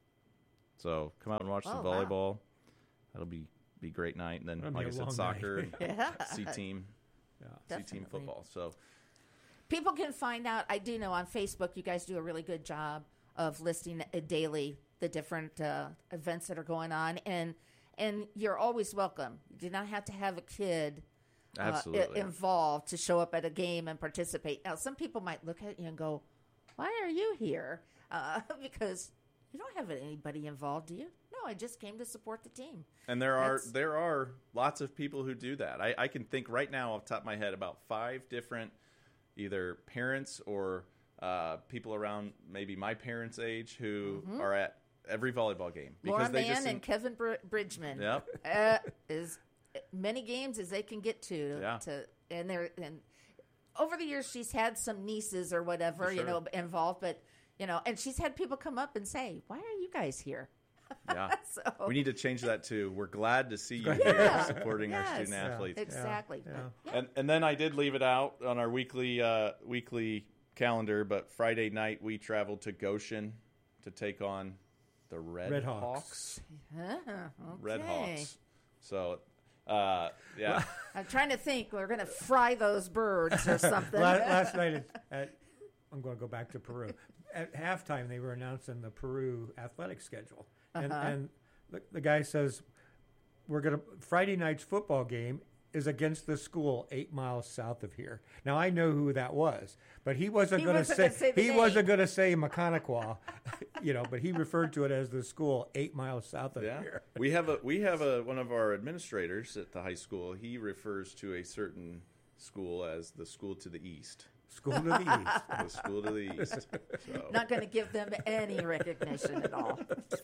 So come out and watch oh, the volleyball. Wow. That'll be be great night. And then, That'll like I be a said, long soccer, night. Yeah. C team, Yeah. C team football. So People can find out. I do know on Facebook you guys do a really good job of listing uh, daily the different uh, events that are going on, and and you're always welcome. You do not have to have a kid uh, absolutely i- involved to show up at a game and participate. Now, some people might look at you and go, "Why are you here?" Uh, because you don't have anybody involved, do you? No, I just came to support the team. And there are That's- there are lots of people who do that. I, I can think right now off the top of my head about five different either parents or uh, people around maybe my parents' age who Mm-hmm. are at every volleyball game Laura they Mann just and Kevin Br- Bridgman. Yep. uh, as many games as they can get to. Yeah. To and they're and over the years she's had some nieces or whatever For you sure. know involved, but you know, and she's had people come up and say, "Why are you guys here?" Yeah. So We need to change that too. We're glad to see you Yeah. here supporting our Yes. student Yeah. athletes. exactly. Yeah. But, yeah. And and then I did leave it out on our weekly uh, weekly calendar, but Friday night we traveled to Goshen to take on the Red, Red Hawks. Hawks. Huh, Red okay. Hawks. So, uh, yeah. I'm trying to think. We're going to fry those birds or something. La- Last night at, at I'm going to go back to Peru. At halftime, they were announcing the Peru athletic schedule, and Uh-huh. and the, the guy says we're going to Friday night's football game is against the school eight miles south of here. Now I know who that was, but he wasn't He going to wasn't say, gonna say the he name. wasn't going to say Macanaquah, you know, but he referred to it as the school eight miles south of Yeah, here. we have a we have a one of our administrators at the high school. He refers to a certain school as the school to the east. School to the east. The school to the east. So. Not going to give them any recognition at all.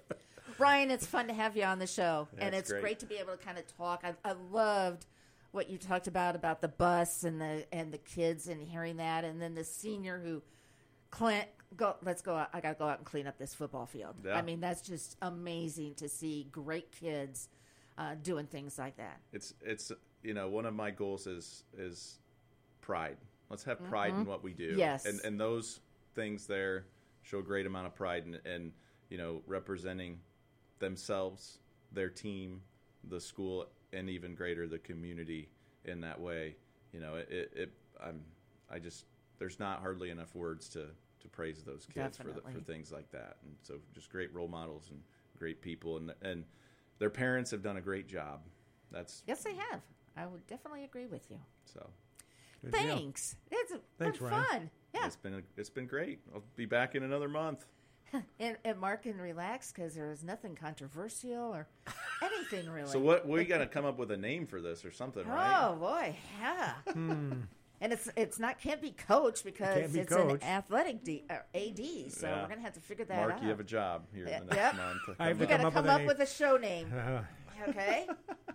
Ryan, it's fun to have you on the show, Yeah, and it's it's great. great. to be able to kind of talk. I, I loved what you talked about about the bus and the and the kids and hearing that, and then the senior who, Clint, go. Let's go out. I got to go out and clean up this football field. Yeah. I mean, that's just amazing to see great kids uh, doing things like that. It's it's you know one of my goals is is pride. Let's have pride in what we do. Yes. and and those things there show a great amount of pride and and you know representing themselves, their team, the school, and even greater the community in that way. You know, it, it, it I'm I just there's not hardly enough words to to praise those kids for the, Definitely. for things like that. And so just great role models and great people, and and their parents have done a great job. That's Yes, they have. I would definitely agree with you. so. Good deal. Thanks. It's Thanks, been Ryan. fun. Yeah. It's been a, it's been great. I'll be back in another month. And, and Mark can relax because there is nothing controversial or anything really. So what we got to come up with a name for this or something, right? Oh boy, yeah. And it's it's not can't be coach because can't be it's coach. an athletic D, or A D. So Yeah. we're gonna have to figure that Mark, out. you have a job here in the next Yep. month. to I have come to we up. got to come up come with a up name. with a show name. Uh, Okay.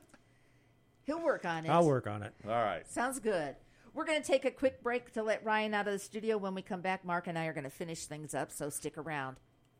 He'll work on it. I'll work on it. All right. Sounds good. We're going to take a quick break to let Ryan out of the studio. When we come back, Mark and I are going to finish things up, so stick around.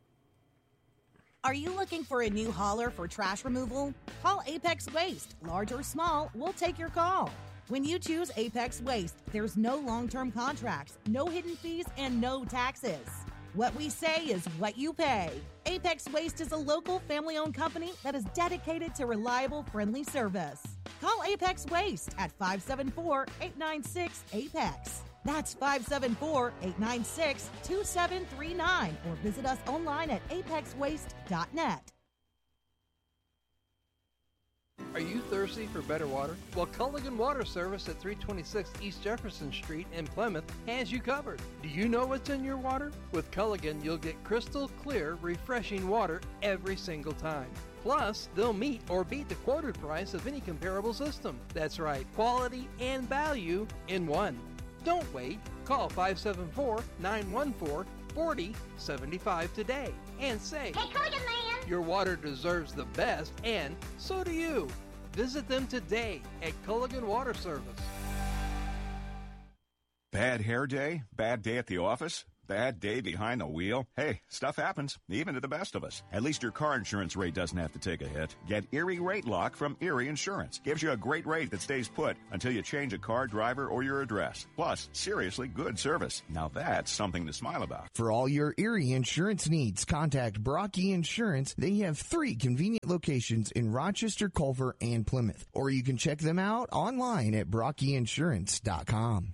Are you looking for a new hauler for trash removal? Call Apex Waste. Large or small, we'll take your call. When you choose Apex Waste, there's no long-term contracts, no hidden fees, and no taxes. What we say is what you pay. Apex Waste is a local family-owned company that is dedicated to reliable, friendly service. Call Apex Waste at five seven four, eight nine six, APEX. That's five seven four, eight nine six, two seven three nine or visit us online at apex waste dot net. Are you thirsty for better water? Well, Culligan Water Service at three twenty-six East Jefferson Street in Plymouth has you covered. Do you know what's in your water? With Culligan, you'll get crystal clear, refreshing water every single time. Plus, they'll meet or beat the quoted price of any comparable system. That's right, quality and value in one. Don't wait. Call five seven four, nine one four, four zero seven five today and say, Hey, Culligan Man! your water deserves the best, and so do you. Visit them today at Culligan Water Service. Bad hair day? Bad day at the office? bad day behind the wheel? Hey, stuff happens, even to the best of us. At least your car insurance rate doesn't have to take a hit. Get Erie Rate Lock from Erie Insurance. Gives you a great rate that stays put until you change a car, driver, or your address. Plus, seriously good service. Now that's something to smile about. For all your Erie insurance needs, contact Brocky Insurance. They have three convenient locations in Rochester, Culver, and Plymouth. Or you can check them out online at brocky insurance dot com.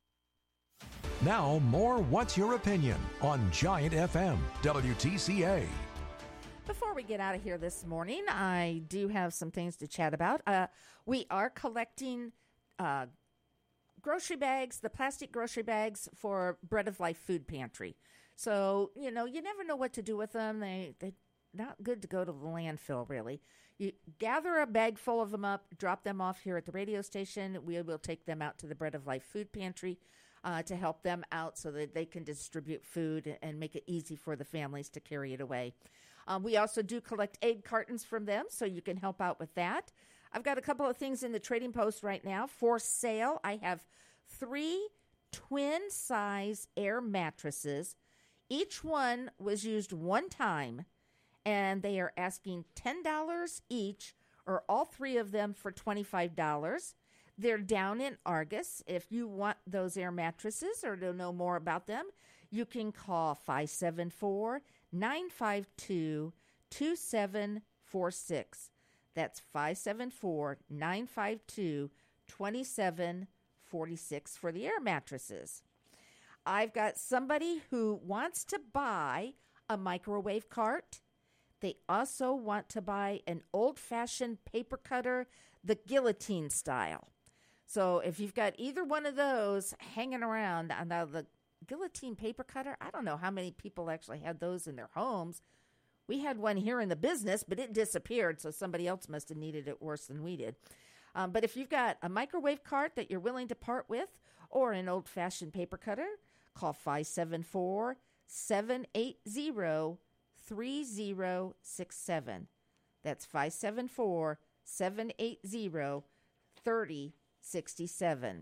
Now, more What's Your Opinion on Giant F M, W T C A. Before we get out of here this morning, I do have some things to chat about. Uh, we are collecting uh, grocery bags, the plastic grocery bags for Bread of Life Food Pantry. So, you know, you never know what to do with them. They, they're not good to go to the landfill, really. You gather a bag full of them up, drop them off here at the radio station. We will take them out to the Bread of Life Food Pantry Uh, to help them out so that they can distribute food and make it easy for the families to carry it away. Um, we also do collect egg cartons from them, so you can help out with that. I've got a couple of things in the Trading Post right now for sale. I have three twin-size air mattresses. Each one was used one time, and they are asking ten dollars each, or all three of them for twenty-five dollars. They're down in Argus. If you want those air mattresses or to know more about them, you can call five seven four, nine five two, two seven four six. That's five seven four, nine five two, two seven four six for the air mattresses. I've got somebody who wants to buy a microwave cart. They also want to buy an old-fashioned paper cutter, the guillotine style. So if you've got either one of those hanging around, now the guillotine paper cutter, I don't know how many people actually had those in their homes. We had one here in the business, but it disappeared, so somebody else must have needed it worse than we did. Um, but if you've got a microwave cart that you're willing to part with or an old-fashioned paper cutter, call five seven four, seven eight zero, three zero six seven. That's five seven four, seven eight zero, three zero sixty-seven.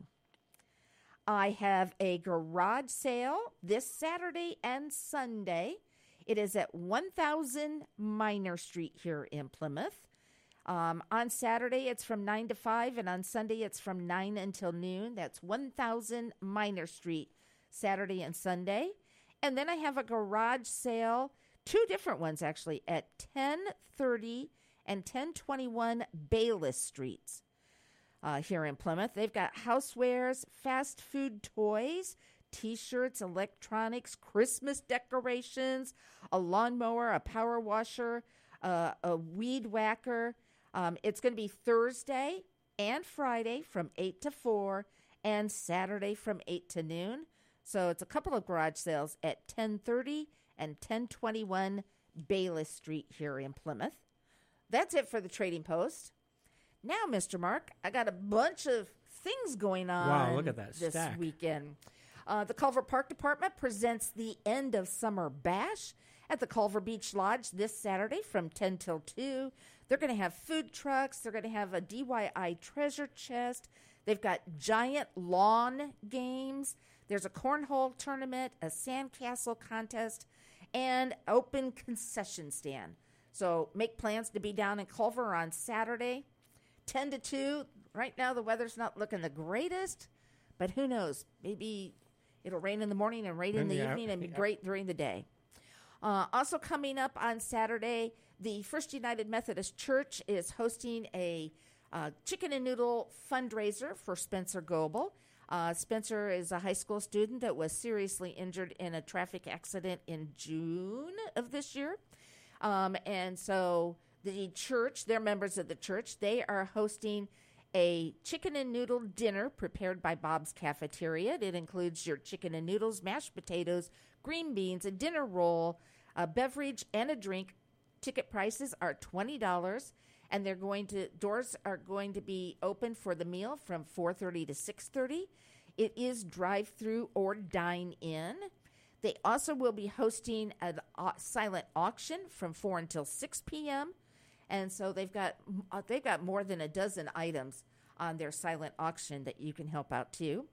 I have a garage sale this Saturday and Sunday. It is at one thousand Minor Street here in Plymouth. Um, on Saturday, it's from nine to five, and on Sunday, it's from nine until noon. That's one thousand Minor Street, Saturday and Sunday. And then I have a garage sale, two different ones actually, at ten thirty and ten twenty-one Bayless Streets. Uh, here in Plymouth. They've got housewares, fast food toys, T-shirts, electronics, Christmas decorations, a lawnmower, a power washer, uh, a weed whacker. Um, it's going to be Thursday and Friday from eight to four and Saturday from eight to noon. So it's a couple of garage sales at ten thirty and ten twenty-one Bayless Street here in Plymouth. That's it for the Trading Post. Now, Mister Mark, I got a bunch of things going on. Wow, look at that this stack. weekend. Uh, the Culver Park Department presents the End of Summer Bash at the Culver Beach Lodge this Saturday from ten till two. They're going to have food trucks. They're going to have a D I Y treasure chest. They've got giant lawn games. There's a cornhole tournament, a sandcastle contest, and open concession stand. So make plans to be down in Culver on Saturday, ten to two. Right now the weather's not looking the greatest, but who knows? Maybe it'll rain in the morning and rain in the Yeah, evening and be yeah. great during the day. Uh, also coming up on Saturday, the First United Methodist Church is hosting a uh, chicken and noodle fundraiser for Spencer Goebel. Uh, Spencer is a high school student that was seriously injured in a traffic accident in June of this year. Um, and so the church, they're members of the church, they are hosting a chicken and noodle dinner prepared by Bob's Cafeteria. It includes your chicken and noodles, mashed potatoes, green beans, a dinner roll, a beverage, and a drink. Ticket prices are twenty dollars, and they're going to doors are going to be open for the meal from four thirty to six thirty. It is drive-through or dine-in. They also will be hosting a uh, silent auction from four until six p.m. And so they've got uh, they've got more than a dozen items on their silent auction that you can help out too.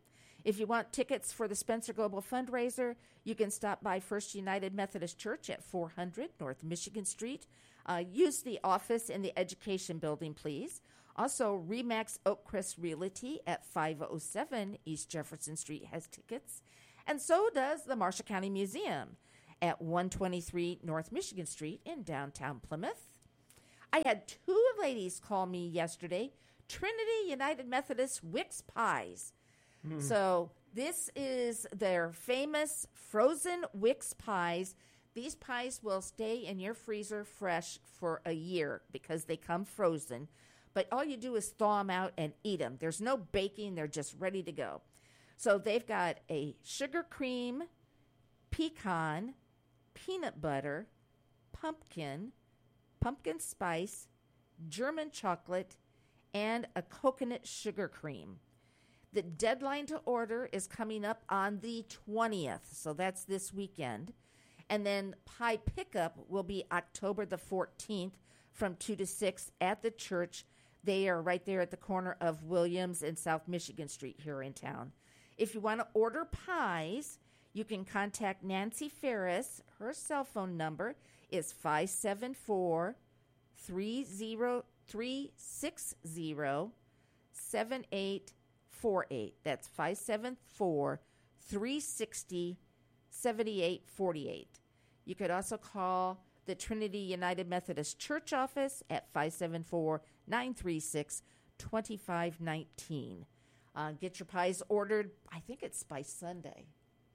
If you want tickets for the Spencer Global Fundraiser, you can stop by First United Methodist Church at four hundred North Michigan Street. Uh, use the office in the Education Building, please. Also, Remax Oakcrest Realty at five oh seven East Jefferson Street has tickets. And so does the Marshall County Museum at one twenty-three North Michigan Street in downtown Plymouth. I had two ladies call me yesterday, Trinity United Methodist Wicks Pies. Mm. So this is their famous frozen Wicks Pies. These pies will stay in your freezer fresh for a year because they come frozen. But all you do is thaw them out and eat them. There's no baking. They're just ready to go. So they've got a sugar cream, pecan, peanut butter, pumpkin, pumpkin spice, German chocolate, and a coconut sugar cream. The deadline to order is coming up on the twentieth, so that's this weekend. And then pie pickup will be October the fourteenth from two to six at the church. They are right there at the corner of Williams and South Michigan Street here in town. If you want to order pies, you can contact Nancy Ferris. Her cell phone number is five seven four, three six zero, seven eight four eight. That's five seven four, three six zero, seven eight four eight. You could also call the Trinity United Methodist Church office at five seven four, nine three six, two five one nine. Uh, get your pies ordered. I think it's by Sunday.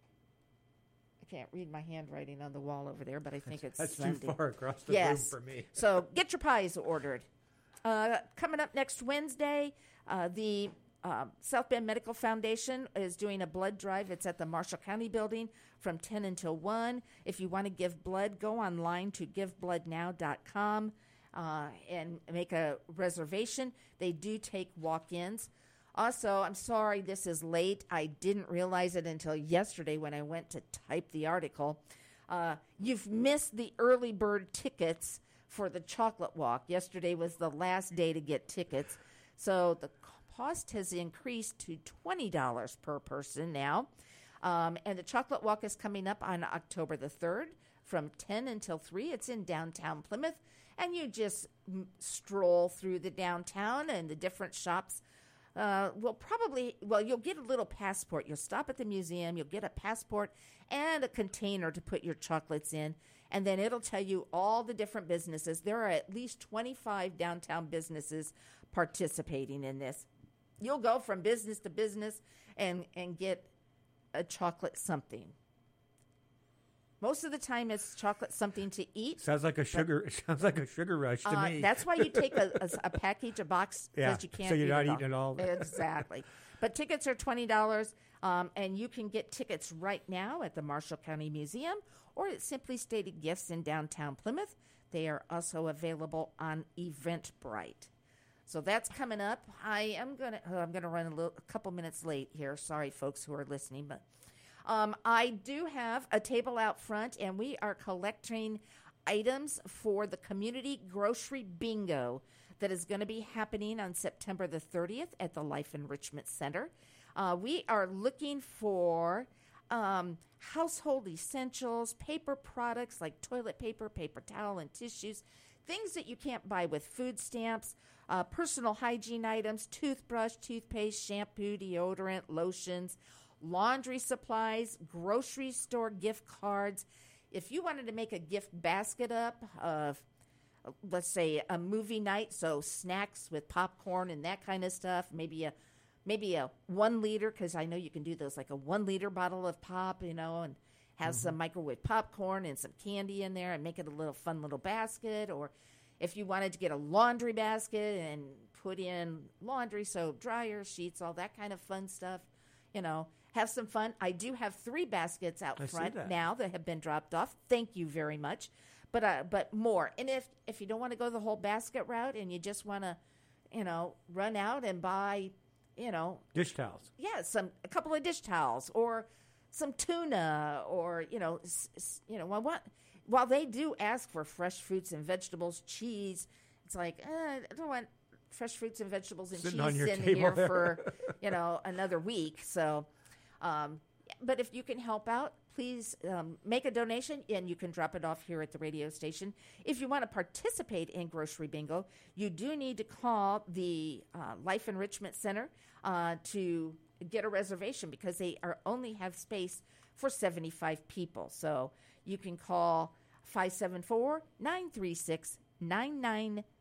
I can't read my handwriting on the wall over there, but I think it's That's Sunday. too far across the yes. room for me. So get your pies ordered. Uh, coming up next Wednesday, uh, the uh, South Bend Medical Foundation is doing a blood drive. It's at the Marshall County building from ten until one. If you want to give blood, go online to give blood now dot com uh, and make a reservation. They do take walk-ins. Also, I'm sorry this is late. I didn't realize it until yesterday when I went to type the article. Uh, you've missed the early bird tickets for the chocolate walk. Yesterday was the last day to get tickets. So the cost has increased to twenty dollars per person now. Um, and the chocolate walk is coming up on October the third from ten until three. It's in downtown Plymouth. And you just m- stroll through the downtown and the different shops. Uh, well, probably, well, you'll get a little passport. You'll stop at the museum. You'll get a passport and a container to put your chocolates in. And then it'll tell you all the different businesses. There are at least twenty-five downtown businesses participating in this. You'll go from business to business and, and get a chocolate something. Most of the time, it's chocolate something to eat. Sounds like a sugar. It sounds like a sugar rush to uh, me. That's why you take a, a, a package, a box, because yeah, you can't. so you're eat not it eating it all. Exactly. But tickets are twenty dollars, um, and you can get tickets right now at the Marshall County Museum or at Simply Stated Gifts in downtown Plymouth. They are also available on Eventbrite. So that's coming up. I am gonna. Oh, I'm gonna run a, little, a couple minutes late here. Sorry, folks who are listening, but. Um, I do have a table out front, and we are collecting items for the Community Grocery Bingo that is going to be happening on September the thirtieth at the Life Enrichment Center. Uh, we are looking for um, household essentials, paper products like toilet paper, paper towel, and tissues, things that you can't buy with food stamps, uh, personal hygiene items, toothbrush, toothpaste, shampoo, deodorant, lotions, laundry supplies, grocery store gift cards. If you wanted to make a gift basket up of, let's say, a movie night, so snacks with popcorn and that kind of stuff, maybe a maybe a one liter, because I know you can do those, like a one liter bottle of pop, you know, and have mm-hmm. some microwave popcorn and some candy in there and make it a little fun little basket. Or if you wanted to get a laundry basket and put in laundry soap, dryer, sheets, all that kind of fun stuff, you know, have some fun. I do have three baskets out I front that. now that have been dropped off. Thank you very much. But uh, but more. And if, if you don't want to go the whole basket route and you just want to, you know, run out and buy, you know. Dish towels. Yeah, some a couple of dish towels or some tuna or, you know, s- s- you know, while, what, while they do ask for fresh fruits and vegetables, cheese, it's like, eh, I don't want fresh fruits and vegetables and Sitting on cheese your in table here there. for, you know, another week. So Um, but if you can help out, please um, make a donation, and you can drop it off here at the radio station. If you want to participate in Grocery Bingo, you do need to call the uh, Life Enrichment Center uh, to get a reservation, because they are only have space for seventy-five people. So you can call five seven four, nine three six, nine nine